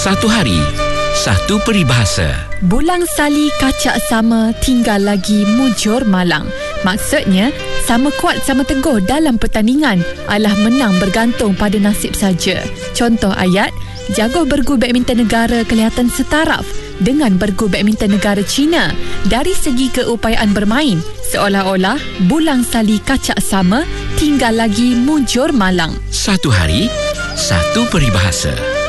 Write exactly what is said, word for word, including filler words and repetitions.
Satu hari, satu peribahasa. Bulang sali kacak sama, tinggal lagi mujur malang. Maksudnya, sama kuat sama teguh dalam pertandingan, alah menang bergantung pada nasib saja. Contoh ayat, jago bergu badminton negara kelihatan setaraf dengan bergu badminton negara China. Dari segi keupayaan bermain, seolah-olah bulang sali kacak sama, tinggal lagi mujur malang. Satu hari, satu peribahasa.